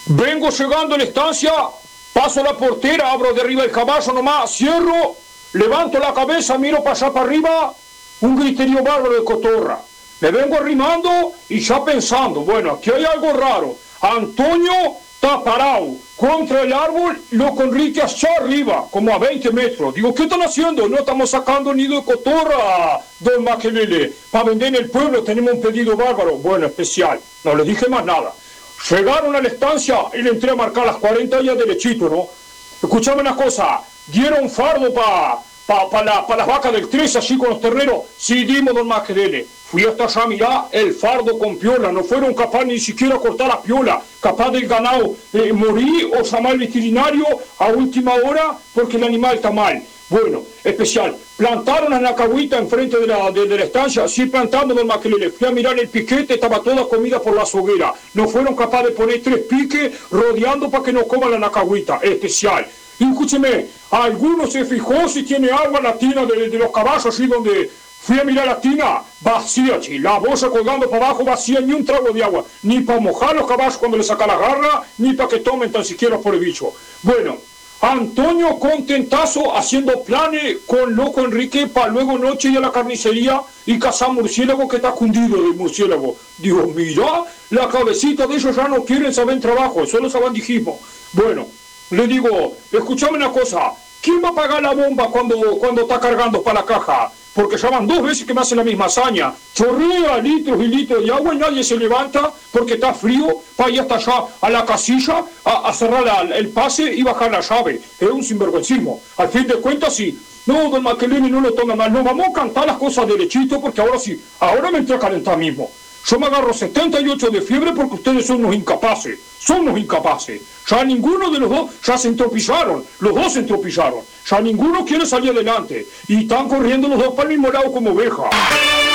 Vengo llegando a la estancia, paso la portera, abro de arriba el caballo nomás, cierro, levanto la cabeza, miro para allá para arriba, un griterío bárbaro de cotorra. Me vengo arrimando y ya pensando, bueno, aquí hay algo raro. Antonio está parado contra el árbol, loco Enrique allá arriba, como a 20 metros. Digo, ¿qué están haciendo? No estamos sacando nido de cotorra, don Maquelele. Para vender en el pueblo tenemos un pedido bárbaro. Bueno, especial. No le dije más nada. Llegaron a la estancia y le entré a marcar las 40 ya derechito, ¿no? Escuchame una cosa, dieron fardo para las vacas del 3, así con los terneros. Sí, dimos, don Maquelele. Fui hasta allá, mirá, el fardo con piola. No fueron capaz ni siquiera cortar la piola. Capaz del ganado morir o llamar al veterinario a última hora porque el animal está mal. Bueno, especial. Plantaron a la cagüita enfrente de la estancia. Sí, plantamos, don Maquelele. Fui a mirar el piquete, estaba toda comida por la hoguera. No fueron capaces de poner 3 piques rodeando para que no coman la nacahuita. Especial. Y escúcheme, alguno se fijó si tiene agua en la tina de los caballos, así donde fui a mirar la tina, vacía, la bolsa colgando para abajo, vacía, ni un trago de agua, ni para mojar los caballos cuando les saca la garra, ni para que tomen tan siquiera por el bicho. Bueno, Antonio contentazo haciendo planes con loco Enrique para luego noche ir a la carnicería y cazar murciélago que está cundido de murciélago. Digo, mira, la cabecita de ellos ya no quieren saber trabajo, solo saben dijimos. Bueno, le digo, escuchame una cosa, ¿quién va a pagar la bomba cuando está cargando para la caja? Porque ya van 2 veces que me hacen la misma hazaña. Chorrea litros y litros de agua y nadie se levanta porque está frío para ir hasta allá a la casilla a cerrar el pase y bajar la llave. Es un sinvergüencismo. Al fin de cuentas, sí. No, don Maquelele, no lo toma mal. No, vamos a cantar las cosas derechito porque ahora sí, ahora me entré a calentar mismo. Yo me agarro 78 de fiebre porque ustedes son unos incapaces. Son unos incapaces. Ya ninguno de los dos ya se entropillaron. Los dos se entropillaron. Ya ninguno quiere salir adelante. Y están corriendo los dos para el mismo lado como oveja.